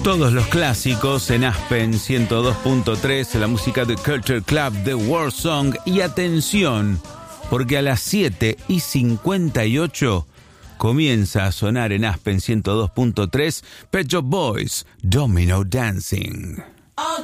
Todos los clásicos en Aspen 102.3, la música de Culture Club, The War Song. Y atención, porque a las 7:58 comienza a sonar en Aspen 102.3 Pet Shop Boys, Domino Dancing. All